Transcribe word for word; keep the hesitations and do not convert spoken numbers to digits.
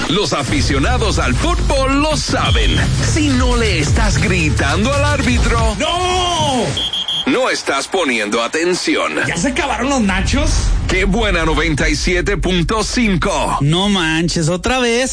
Los aficionados al fútbol lo saben. Si no le estás gritando al árbitro, ¡no! No estás poniendo atención. ¿Ya se acabaron los nachos? ¡Qué buena noventa y siete punto cinco! No manches, otra vez.